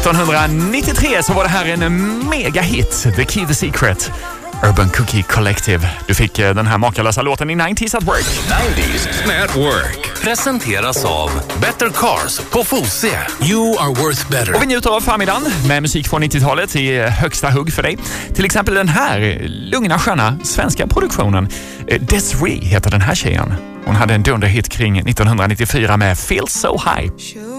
1993 så var det här en mega hit, The Key the Secret, Urban Cookie Collective. Du fick den här makalösa låten i 90s at Work. 90s at Work presenteras av Better Cars på Fosie. You are worth better. Och vi njuter av förmiddagen med musik från 90-talet i högsta hugg för dig. Till exempel den här lugna, sköna svenska produktionen. Desiree heter den här tjejen. Hon hade en dunderhit kring 1994 med Feel So High.